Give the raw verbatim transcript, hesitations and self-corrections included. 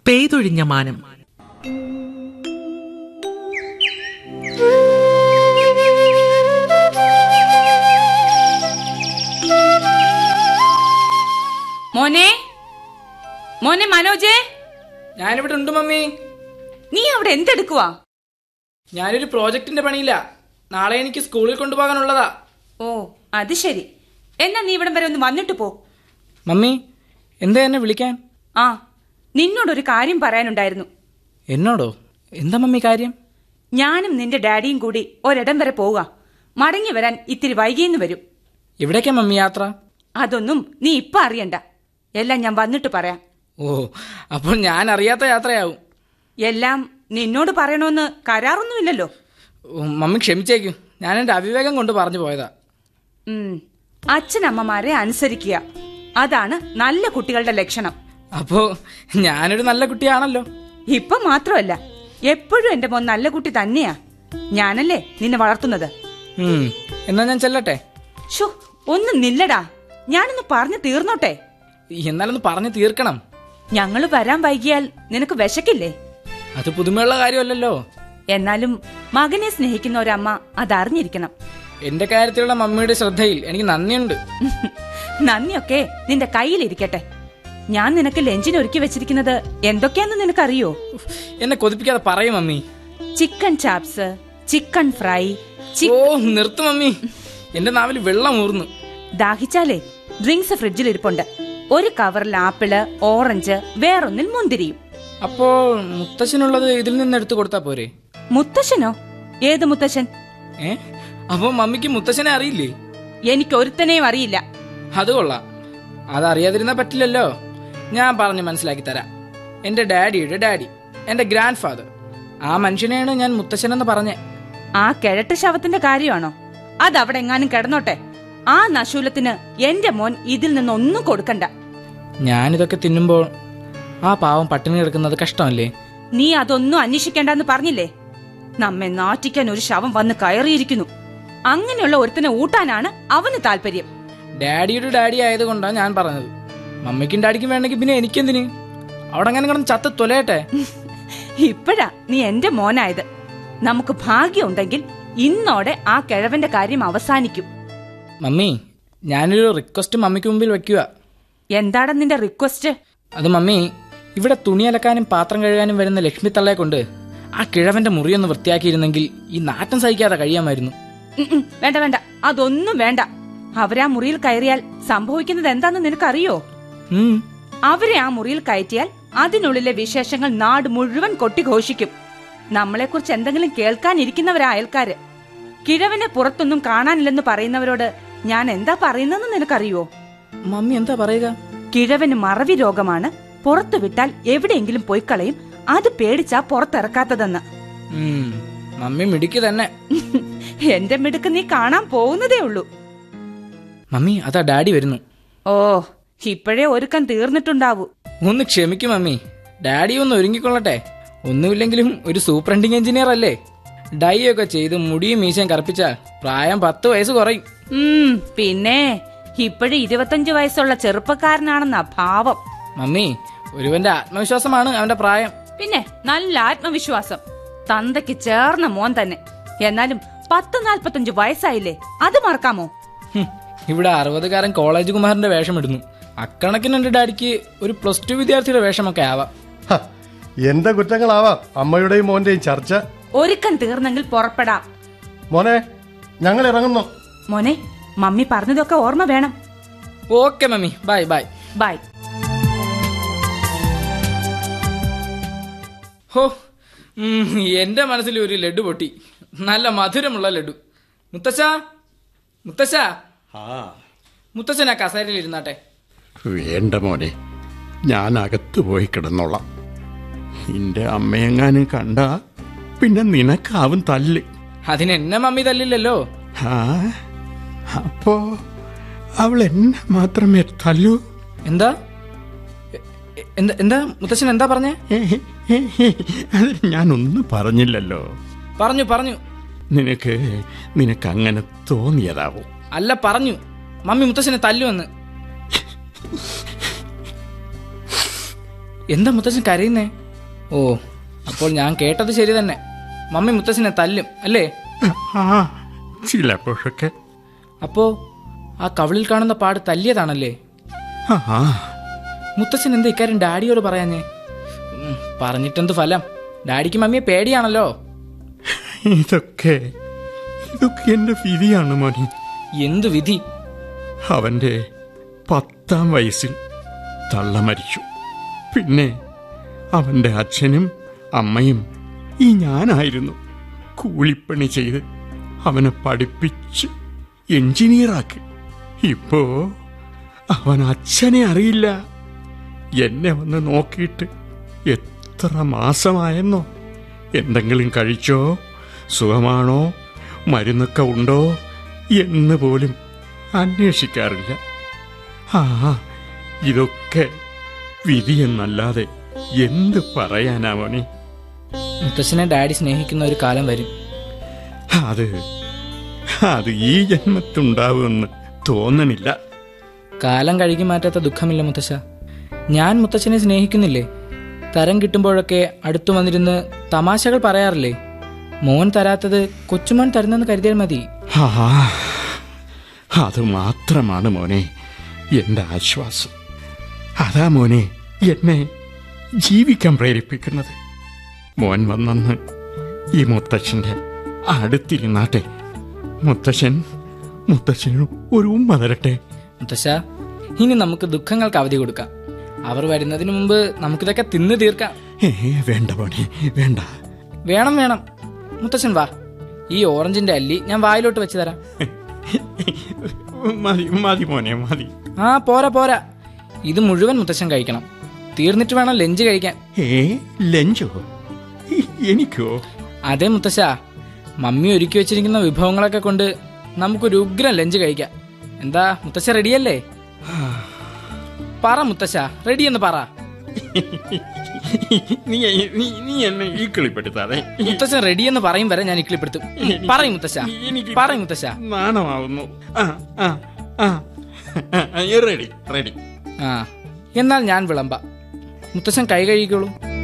പെയ്തൊഴിഞ്ഞ മാനം. മോനെ മോനെ മനോജേ, ഞാനിവിടെ ഉണ്ട് മമ്മി. നീ അവിടെ എന്തെടുക്കുവാ? ഞാനൊരു പ്രോജക്റ്റിന്റെ പണിയില്ല. നാളെ എനിക്ക് സ്കൂളിൽ കൊണ്ടുപോകാനുള്ളതാ. ഓ അത് ശരി. എന്നാ നീ ഇവിടം വരെ ഒന്ന് വന്നിട്ട് പോ. മമ്മി, എന്താ എന്നെ വിളിക്കാൻ? ആ, നിന്നോടൊരു കാര്യം പറയാനുണ്ടായിരുന്നു. എന്നോടോ? എന്താ മമ്മി കാര്യം? ഞാനും നിന്റെ ഡാഡിയും കൂടി ഒരിടം വരെ പോവുക. മടങ്ങി വരാൻ ഇത്തിരി വൈകിയെന്ന് വരും. എവിടേക്കാ മമ്മി യാത്ര? അതൊന്നും നീ ഇപ്പൊ അറിയണ്ട. എല്ലാം ഞാൻ വന്നിട്ട് പറയാം. ഓ, അപ്പോൾ ഞാൻ അറിയാത്ത യാത്രയാവും. എല്ലാം നിന്നോട് പറയണമെന്ന് കരാറൊന്നുമില്ലല്ലോ. മമ്മി ക്ഷമിച്ചേക്കും, ഞാൻ എന്റെ അവിവേകം കൊണ്ട് പറഞ്ഞു പോയതാ. ഉം അച്ഛനമ്മമാരെ അനുസരിക്കുക, അതാണ് നല്ല കുട്ടികളുടെ ലക്ഷണം. അപ്പോ ഞാനൊരു നല്ല കുട്ടിയാണല്ലോ. ഇപ്പൊ മാത്രമല്ല, എപ്പോഴും എന്റെ മോൻ നല്ല കുട്ടി തന്നെയാ. ഞാനല്ലേ നിന്നെ വളർത്തുന്നത്. എന്നാ ഞാൻ ചെല്ലട്ടെ? ഷോ, ഒന്ന് നില്ലടാ, ഞാനൊന്ന് പറഞ്ഞു തീർന്നോട്ടെ. എന്നാലൊന്ന് പറഞ്ഞു തീർക്കണം. ഞങ്ങള് വരാൻ വൈകിയാൽ നിനക്ക് വിശക്കില്ലേ? അത് പുതുമയുള്ള കാര്യമല്ലല്ലോ. എന്നാലും മകനെ സ്നേഹിക്കുന്ന ഒരമ്മ അതറിഞ്ഞിരിക്കണം. എന്റെ കാര്യത്തിലുള്ള മമ്മിയുടെ ശ്രദ്ധയിൽ എനിക്ക് നന്ദിയുണ്ട്. നന്ദിയൊക്കെ നിന്റെ കയ്യിലിരിക്കട്ടെ. ഞാൻ നിനക്ക് ലഞ്ചിന് ഒരുക്കി വെച്ചിരിക്കുന്നത് എന്തൊക്കെയാന്ന് നിനക്കറിയോ? എന്നെ കൊതിപ്പിക്കാതെ പറയും mummy. Chicken chops, chicken fry. ഓ നിർത്തു മമ്മി, എന്റെ നാവിൽ വെള്ളം ഊർന്നു. ദാഹിച്ചാലേ ഡ്രിങ്ക്സ് ഫ്രിഡ്ജിൽ ഇരിപ്പുണ്ട്. ഒരു കവറിൽ ആപ്പിള്, ഓറഞ്ച്, വേറൊന്നിൽ മുന്തിരിയും. അപ്പോ മുത്തശ്ശനുള്ളത് ഇതിൽ നിന്ന് എടുത്തു കൊടുത്താ പോരെ? മുത്തശ്ശനോ? ഏത് മുത്തശ്ശൻ? ഏ അപ്പൊ മമ്മിക്ക് മുത്തശ്ശനെ അറിയില്ലേ? എനിക്ക് ഒരുത്തനെയും അറിയില്ല. അത് കൊള്ളാം. അതറിയാതിരുന്നാ പറ്റില്ലല്ലോ. ഞാൻ പറഞ്ഞു മനസ്സിലാക്കി തരാം. എന്റെ ഡാഡിയുടെ ഡാഡി, എന്റെ ഗ്രാൻഡ് ഫാദർ, ആ മനുഷ്യനെയാണ് ഞാൻ മുത്തശ്ശനെന്ന് പറഞ്ഞേ. ആ കിഴട്ട് ശവത്തിന്റെ കാര്യമാണോ? അതവിടെ എങ്ങാനും കിടന്നോട്ടെ. ആ നശൂലത്തിന് എന്റെ മോൻ ഇതിൽ നിന്നൊന്നും കൊടുക്കണ്ട. ഞാനിതൊക്കെ തിന്നുമ്പോൾ ആ പാവം പട്ടിണി കിടക്കുന്നത് കഷ്ടമല്ലേ? നീ അതൊന്നും അന്വേഷിക്കേണ്ടെന്ന് പറഞ്ഞില്ലേ? നമ്മെ നാറ്റിക്കാൻ ഒരു ശവം വന്ന് കയറിയിരിക്കുന്നു. അങ്ങനെയുള്ള ഒരുത്തനെ ഊട്ടാനാണ് അവന് താല്പര്യം. ഡാഡിയുടെ ഡാഡി ആയതുകൊണ്ടാണ് ഞാൻ പറഞ്ഞത്. മമ്മിക്കും ഡാഡിക്കും വേണമെങ്കിൽ പിന്നെ എനിക്കെന്തിന്? അവിടെ അങ്ങനെ കിടന്ന് ചത്ത് തൊലയട്ടെ. ഇപ്പഴാ നീ എന്റെ മോനായത്. നമുക്ക് ഭാഗ്യമുണ്ടെങ്കിൽ ഇന്നോടെ ആ കിഴവന്റെ കാര്യം അവസാനിക്കും. മമ്മി, ഞാനൊരു റിക്വസ്റ്റ് മമ്മിക്ക് മുമ്പിൽ വെക്കുക. എന്താടാ നിന്റെ റിക്വസ്റ്റ്? അത് മമ്മി, ഇവിടെ തുണി അലക്കാനും പാത്രം കഴുകാനും വരുന്ന ലക്ഷ്മി തള്ളയെ കൊണ്ട് ആ കിഴവന്റെ മുറിയൊന്ന് വൃത്തിയാക്കിയിരുന്നെങ്കിൽ ഈ നാറ്റം സഹിക്കാതെ കഴിയാമായിരുന്നു. വേണ്ട വേണ്ട, അതൊന്നും വേണ്ട. അവരാ മുറിയിൽ കയറിയാൽ സംഭവിക്കുന്നത് എന്താന്ന് നിനക്കറിയോ? അവരെ ആ മുറിയിൽ കയറ്റിയാൽ അതിനുള്ളിലെ വിശേഷങ്ങൾ നാട് മുഴുവൻ കൊട്ടിഘോഷിക്കും. നമ്മളെ കുറിച്ച് എന്തെങ്കിലും കേൾക്കാനിരിക്കുന്നവരാ അയൽക്കാര്. കിഴവനെ പുറത്തൊന്നും കാണാനില്ലെന്ന് പറയുന്നവരോട് ഞാൻ എന്താ പറയുന്നതെന്ന് നിനക്കറിയോ? മമ്മി എന്താ പറയുക? കിഴവന് മറവി രോഗമാണ്. പുറത്തു വിട്ടാൽ എവിടെയെങ്കിലും പോയി കളയും. അത് പേടിച്ചാ പുറത്തിറക്കാത്തതെന്ന്. മമ്മി മിടുക്കി തന്നെ. എന്റെ മിടുക്ക് നീ കാണാൻ പോകുന്നതേ ഉള്ളൂ. മമ്മി, അതാ ഡാഡി വരുന്നു. ഓ, ഇപ്പോഴേ ഒരുക്കം തീർന്നിട്ടുണ്ടാവൂ. ഒന്ന് ക്ഷമിക്കും മമ്മി, ഡാഡി ഒന്ന് ഒരുങ്ങിക്കൊള്ളട്ടെ. ഒന്നുമില്ലെങ്കിലും ഒരു സൂപ്രണ്ടിങ് എഞ്ചിനീയർ അല്ലേ? ഡൈ ഒക്കെ ചെയ്ത് മുടിയും മീശയും കറുപ്പിച്ചാൽ പ്രായം പത്ത് വയസ്സ് കുറയും. ഉം പിന്നെ ഇപ്പോഴും ഇരുപത്തഞ്ചു വയസ്സുള്ള ചെറുപ്പക്കാരനാണെന്നാ ഭാവം. മമ്മി, ഒരുവന്റെ ആത്മവിശ്വാസമാണ് അവന്റെ പ്രായം. പിന്നെ നല്ല ആത്മവിശ്വാസം. തന്തയ്ക്ക് ചേർന്ന മോൻ തന്നെ. എന്നാലും പത്ത് നാൽപ്പത്തഞ്ചു വയസ്സായില്ലേ, അത് മറക്കാമോ? ഇവിടെ അറുപതുകാരൻ കോളേജ് കുമാരന്റെ വേഷം ഇടുന്നു. അക്കണക്കിന് എന്റെ ഡാഡിക്ക് ഒരു പ്ലസ് ടു വിദ്യാർത്ഥിയുടെ വേഷമൊക്കെ ആവാം. എന്താ കുറ്റങ്ങളാവാം അമ്മയുടെയും മോന്റെയും ചർച്ച. ഒരുക്കം തീർന്നെങ്കിൽ പുറപ്പെടാം. മോനെ, ഞങ്ങൾ ഇറങ്ങുന്നു. മോനെ, മമ്മി പറഞ്ഞതൊക്കെ ഓർമ്മ വേണം. Okay mummy, bye bye bye. ഹോ, എന്റെ മനസ്സിൽ ഒരു ലഡു പൊട്ടി. നല്ല മധുരമുള്ള ലഡു. മുത്തശ്ശ, മുത്തശ്ശ, മുത്തശ്ശൻ ആ കസേരയിൽ ഇരുന്നാട്ടെ. വേണ്ട മോനെ, ഞാൻ അകത്ത് പോയി കിടന്നോളാം. നിന്റെ അമ്മയെങ്ങാനും കണ്ട പിന്നെ നിനക്കാവും തല്ല്. അതിനെന്നെ മമ്മി തല്ലില്ലല്ലോ. ആ, അപ്പോ അവൾ എന്നെ മാത്രമേ തല്ലൂ? എന്താ എന്താ മുത്തശ്ശൻ എന്താ പറഞ്ഞേ? അത് ഞാനൊന്നും പറഞ്ഞില്ലല്ലോ. പറഞ്ഞു പറഞ്ഞു നിനക്ക് നിനക്ക് അങ്ങനെ തോന്നിയതാവും. അല്ല, പറഞ്ഞു മമ്മി മുത്തശ്ശനെ തല്ലുവെന്ന്. എന്താ മുത്തശ്ശൻ കരയുന്നേ? ഓ, അപ്പോൾ ഞാൻ കേട്ടത് ശരി തന്നെ. മമ്മി മുത്തശ്ശനെ തല്ലും അല്ലേ? ആ ചിലപ്പോഴൊക്കെ. അപ്പോ ആ കവിളിൽ കാണുന്ന പാട് തല്ലിയതാണല്ലേ? ആ മുത്തശ്ശൻ എന്താ ഇക്കാര്യം ഡാഡിയോട് പറയാഞ്ഞേ? ഉം, പറഞ്ഞിട്ടെന്ത് ഫലം? ഡാഡിക്ക് മമ്മിയെ പേടിയാണല്ലോ. ഇതൊക്കെ ഇതൊക്കെ എന്റെ വിധിയാണ് മോനെ. എന്തു വിധി? അവന്റെ പത്താം വയസ്സിൽ തള്ള മരിച്ചു. പിന്നെ അവന്റെ അച്ഛനും അമ്മയും ഈ ഞാനായിരുന്നു. കൂലിപ്പണി ചെയ്ത് അവനെ പഠിപ്പിച്ച് എഞ്ചിനീയറാക്കി. ഇപ്പോ അവൻ അച്ഛനെ അറിയില്ല. എന്നെ വന്ന് നോക്കിയിട്ട് എത്ര മാസമായെന്നോ? എന്തെങ്കിലും കഴിച്ചോ, സുഖമാണോ, മരുന്നൊക്കെ ഉണ്ടോ എന്ന് പോലും അന്വേഷിക്കാറില്ല. ആ ഇതൊക്കെ വിധിയെന്നല്ലാതെ എന്ത് പറയാനാ മോനെ? മുത്തശ്ശനെ ഡാഡി സ്നേഹിക്കുന്ന ഒരു കാലം വരും. അത് അത് ഈ ജന്മത്തുണ്ടാവുമെന്ന് തോന്നണില്ല. കാലം കഴുകി മാറ്റാത്ത ദുഃഖമില്ല മുത്തശ്ശ. ഞാൻ മുത്തശ്ശനെ സ്നേഹിക്കുന്നില്ലേ? തരം കിട്ടുമ്പോഴൊക്കെ അടുത്തു വന്നിരുന്ന് തമാശകൾ പറയാറില്ലേ? മോൻ തരാത്തത് കൊച്ചുമോൻ തരുന്നെന്ന് കരുതിയാൽ മതി. ആ അത് മാത്രമാണ് മോനെ എന്റെ ആശ്വാസം. അതാ മോനെ എന്നെ ജീവിക്കാൻ പ്രേരിപ്പിക്കുന്നത്. മോൻ വന്നെന്ന് ഈ മുത്തച്ഛൻ്റെ അടുത്തിരുന്നാട്ടെ. മുത്തച്ഛൻ മുത്തച്ഛന് ഒരു ഉമ്മ തരട്ടെ. മുത്തശ്ശ, ഇനി നമുക്ക് ദുഃഖങ്ങൾക്ക് അവധി കൊടുക്കാം. അവർ വരുന്നതിന് മുമ്പ് നമുക്കിതൊക്കെ തിന്നു തീർക്കാം. ഏ വേണ്ട മോനെ വേണ്ട. വേണം വേണം. മുത്തശ്ശൻ വാ, ഈ ഓറഞ്ചിന്റെ അല്ലി ഞാൻ വായിലോട്ട് വെച്ച് തരാം. മതി മതി മോനെ മതി. ആ പോരാ പോരാ, ഇത് മുഴുവൻ മുത്തശ്ശൻ കഴിക്കണം. തീർന്നിട്ട് വേണം ലഞ്ച് കഴിക്കാൻ. ഏ ലഞ്ചോ? എനിക്കോ? അതെ മുത്തശ്ശ, മമ്മി ഒരുക്കി വെച്ചിരിക്കുന്ന വിഭവങ്ങളൊക്കെ കൊണ്ട് നമുക്കൊരു ഉഗ്രം ലഞ്ച് കഴിക്കാം. എന്താ മുത്തശ്ശ റെഡിയല്ലേ? പറ മുത്തശ്ശ, റെഡിയെന്ന് പറ. നീ നീ എന്നെ ഈ കിളിപ്പെടുത്താതെ. മുത്തശ്ശൻ റെഡിയെന്ന് പറയും വരെ ഞാൻ ഇക്കിളിപ്പെടുത്തും. പറയും മുത്തശ്ശ, പറയും മുത്തശ്ശ. നാണമാവുന്നു. Ready ready. ആ എന്നാൽ ഞാൻ വിളമ്പാം. മുത്തശ്ശൻ കൈ കഴുകിക്കോളൂ.